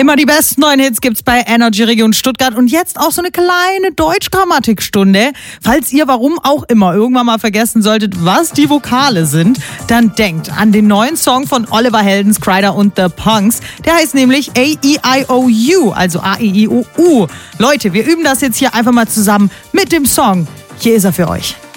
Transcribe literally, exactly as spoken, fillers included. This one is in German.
Immer die besten neuen Hits gibt's bei Energy Region Stuttgart und jetzt auch so eine kleine Deutschgrammatikstunde. Falls ihr warum auch immer irgendwann mal vergessen solltet, was die Vokale sind, dann denkt an den neuen Song von Oliver Heldens, Kryder und The Punks. Der heißt nämlich A E I O U, also A E I O U. Leute, wir üben das jetzt hier einfach mal zusammen mit dem Song. Hier ist er für euch.